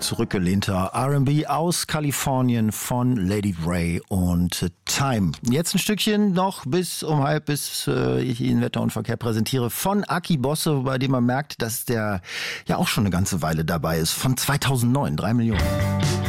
Zurückgelehnter R&B aus Kalifornien von Lady Ray und Time. Jetzt ein Stückchen noch bis um halb, bis ich Ihnen Wetter und Verkehr präsentiere von Aki Bosse, bei dem man merkt, dass der ja auch schon eine ganze Weile dabei ist. Von 2009, 3 Millionen.